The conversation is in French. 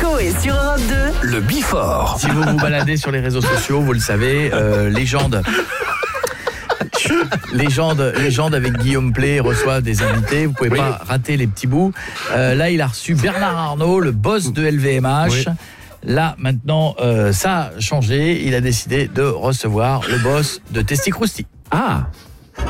Coé sur Europe 2. Le Bifort. Si vous vous baladez sur les réseaux sociaux, vous le savez, légende avec Guillaume Play reçoit des invités. Vous pouvez pas rater les petits bouts. Là, il a reçu Bernard Arnault, le boss de LVMH. Oui. Là, maintenant, ça a changé. Il a décidé de recevoir le boss de Testicrousti. Ah.